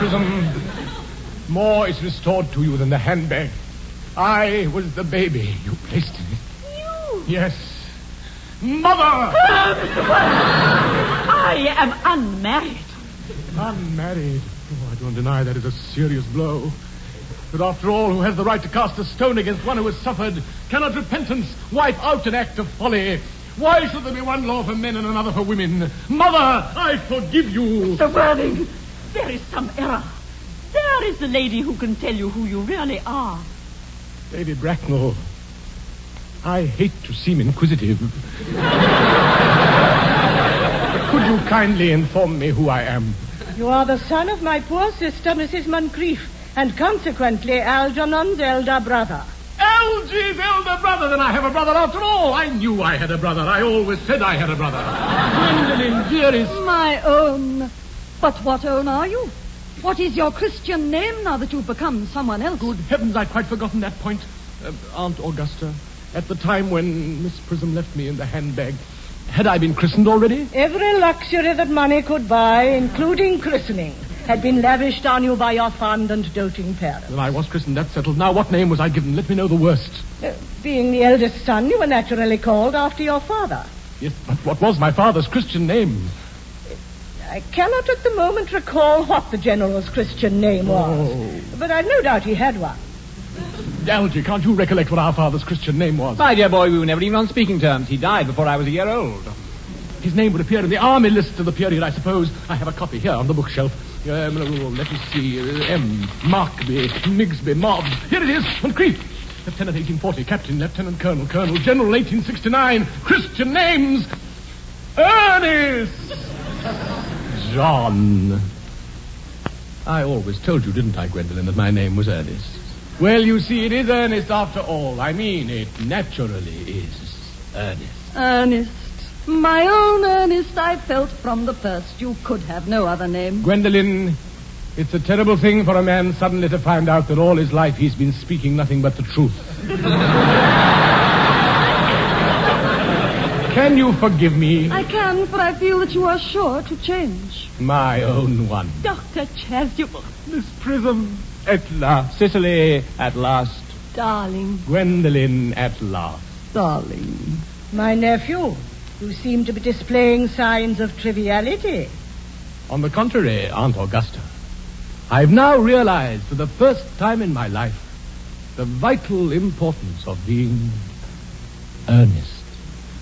Prism. More is restored to you than the handbag. I was the baby you placed in it. You? Yes. Mother! I am unmarried. Unmarried? Oh, I don't deny that is a serious blow. But after all, who has the right to cast a stone against one who has suffered? Cannot repentance wipe out an act of folly? Why should there be one law for men and another for women? Mother, I forgive you. Mr. Worthing, there is some error. There is the lady who can tell you who you really are. Lady Bracknell, I hate to seem inquisitive. Could you kindly inform me who I am? You are the son of my poor sister, Mrs. Moncrief, and consequently Algernon's elder brother. Algy's elder brother? Then I have a brother after all. I knew I had a brother. I always said I had a brother. Gwendolen, dearest. My own. But what own are you? What is your Christian name now that you've become someone else? Good heavens, I'd quite forgotten that point. Aunt Augusta, at the time when Miss Prism left me in the handbag, had I been christened already? Every luxury that money could buy, including christening, had been lavished on you by your fond and doting parents. Then I was christened, that's settled. Now, what name was I given? Let me know the worst. Being the eldest son, you were naturally called after your father. Yes, but what was my father's Christian name? I cannot at the moment recall what the General's Christian name was. But I've no doubt he had one. Algy, can't you recollect what our father's Christian name was? My dear boy, we were never even on speaking terms. He died before I was a year old. His name would appear in the army list of the period, I suppose. I have a copy here on the bookshelf. Let me see. M. Markby, Migsby, Mobbs. Here it is, Moncrief. Lieutenant 1840, Captain, Lieutenant Colonel, Colonel, General 1869. Christian names. Ernest! John. I always told you, didn't I, Gwendolen, that my name was Ernest? Well, you see, it is Ernest after all. I mean, it naturally is Ernest. Ernest. My own Ernest, I felt from the first you could have no other name. Gwendolen, it's a terrible thing for a man suddenly to find out that all his life he's been speaking nothing but the truth. Can you forgive me? I can, for I feel that you are sure to change. My own one. Dr. Chasuble. Miss Prism, at last. Cicely, at last. Darling. Gwendolen, at last. Darling. My nephew, you seem to be displaying signs of triviality. On the contrary, Aunt Augusta, I've now realized for the first time in my life the vital importance of being earnest.